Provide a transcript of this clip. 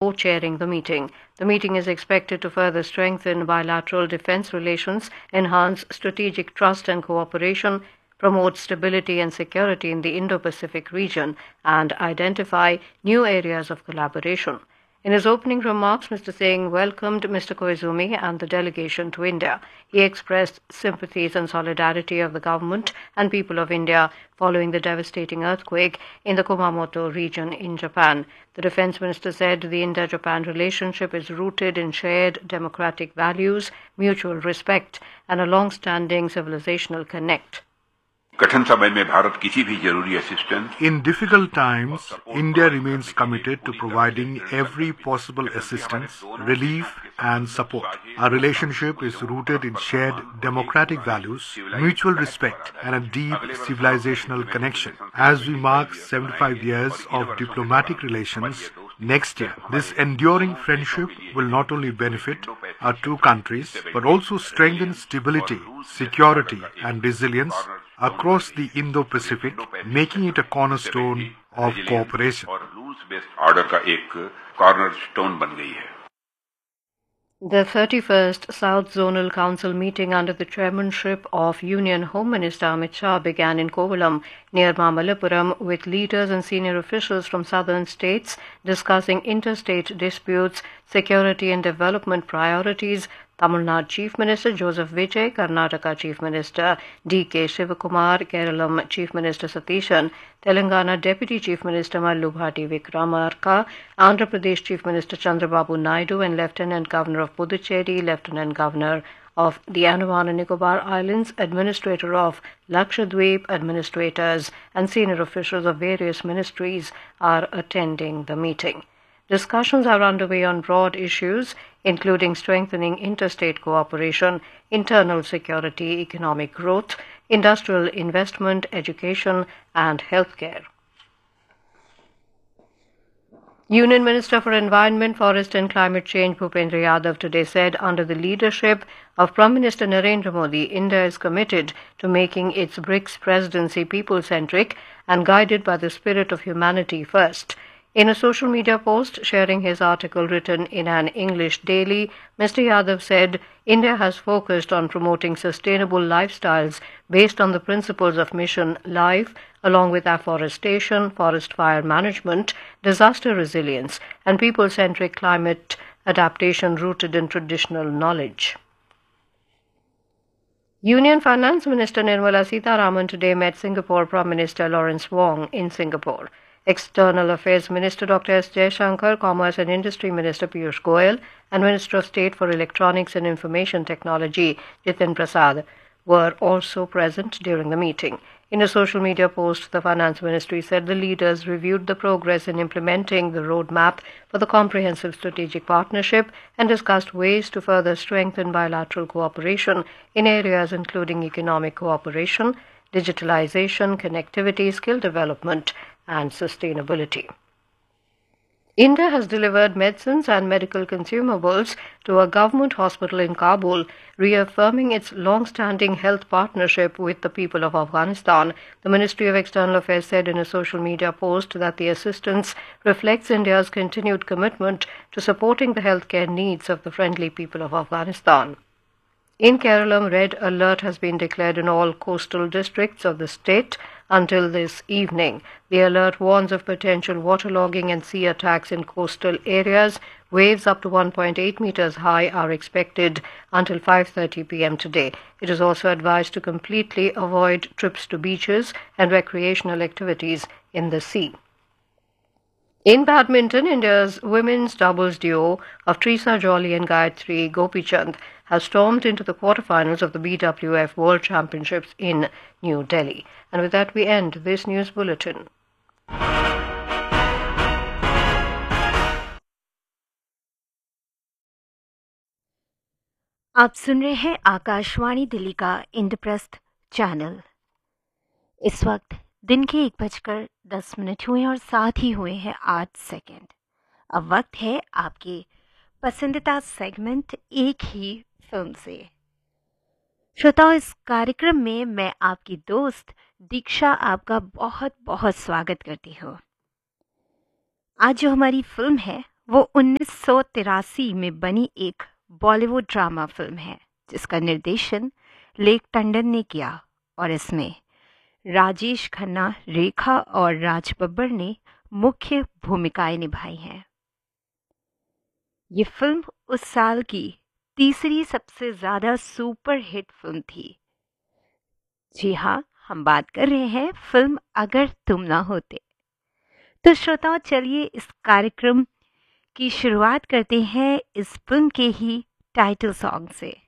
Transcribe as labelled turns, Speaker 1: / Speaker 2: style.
Speaker 1: co-chairing the meeting. The meeting is expected to further strengthen bilateral defense relations, enhance strategic trust and cooperation, promote stability and security in the Indo-Pacific region, and identify new areas of collaboration. In his opening remarks, Mr. Singh welcomed Mr. Koizumi and the delegation to India. He expressed sympathies and solidarity of the government and people of India following the devastating earthquake in the Kumamoto region in Japan. The defense minister said the India-Japan relationship is rooted in shared democratic values, mutual respect, and a long-standing civilizational connect.
Speaker 2: In difficult times, India remains committed to providing every possible assistance, relief, and support. Our relationship is rooted in shared democratic values, mutual respect, and a deep civilizational connection. As we mark 75 years of diplomatic relations next year, this enduring friendship will not only benefit our two countries, but also strengthen stability, security, and resilience across the Indo-Pacific, making it a cornerstone of cooperation.
Speaker 1: The 31st South Zonal Council meeting under the chairmanship of Union Home Minister Amit Shah began in Kovalam near Mamallapuram with leaders and senior officials from southern states discussing interstate disputes, security and development priorities. Tamil Nadu Chief Minister Joseph Vijay, Karnataka Chief Minister D.K. Shivakumar, Keralam Chief Minister Satishan, Telangana Deputy Chief Minister Mallu Bhati Vikramarka, Andhra Pradesh Chief Minister Chandrababu Naidu and Lieutenant Governor of Puducherry, Lieutenant Governor of the Andaman and Nicobar Islands, Administrator of Lakshadweep, administrators and senior officials of various ministries are attending the meeting. Discussions are underway on broad issues, including strengthening interstate cooperation, internal security, economic growth, industrial investment, education, and healthcare. Union Minister for Environment, Forest and Climate Change Bhupendra Yadav today said under the leadership of Prime Minister Narendra Modi, India is committed to making its BRICS presidency people-centric and guided by the spirit of humanity first. In a social media post sharing his article written in an English daily, Mr. Yadav said, India has focused on promoting sustainable lifestyles based on the principles of Mission Life, along with afforestation, forest fire management, disaster resilience, and people-centric climate adaptation rooted in traditional knowledge. Union Finance Minister Nirmala Sitharaman today met Singapore Prime Minister Lawrence Wong in Singapore. External Affairs Minister Dr. S. Jaishankar, Commerce and Industry Minister Piyush Goyal, and Minister of State for Electronics and Information Technology Jitin Prasad were also present during the meeting. In a social media post, the Finance Ministry said the leaders reviewed the progress in implementing the roadmap for the Comprehensive Strategic Partnership and discussed ways to further strengthen bilateral cooperation in areas including economic cooperation, digitalization, connectivity, skill development, and sustainability. India has delivered medicines and medical consumables to a government hospital in Kabul, reaffirming its long-standing health partnership with the people of Afghanistan. The Ministry of External Affairs said in a social media post that the assistance reflects India's continued commitment to supporting the healthcare needs of the friendly people of Afghanistan. In Kerala, red alert has been declared in all coastal districts of the state until this evening. The alert warns of potential waterlogging and sea attacks in coastal areas. Waves up to 1.8 meters high are expected until 5:30 p.m. today. It is also advised to completely avoid trips to beaches and recreational activities in the sea. In badminton, India's women's doubles duo of Trisa Jolly and Gayatri Gopichand has stormed into the quarterfinals of the BWF World Championships in New Delhi. And with that, we end this news bulletin.
Speaker 3: आप सुन रहे हैं आकाशवाणी दिल्ली का Indraprastha channel. इस वक्त दिन के 1:10 हुए और साथ ही हुए हैं 8 सेकंड। अब वक्त है आपके पसंदीदा सेगमेंट एक ही फिल्म से। श्रोताओं, इस कार्यक्रम में मैं आपकी दोस्त दीक्षा आपका बहुत बहुत स्वागत करती हूँ। आज जो हमारी फिल्म है वो 1983 में बनी एक बॉलीवुड ड्रामा फिल्म है जिसका निर्देशन लेक टंडन ने किया और इसमें राजेश खन्ना, रेखा और राज बब्बर ने मुख्य भूमिकाएं निभाई हैं। ये फिल्म उस साल की तीसरी सबसे ज्यादा सुपर हिट फिल्म थी। जी हाँ, हम बात कर रहे हैं फिल्म अगर तुम ना होते। तो श्रोताओं, चलिए इस कार्यक्रम की शुरुआत करते हैं इस फिल्म के ही टाइटल सॉन्ग से।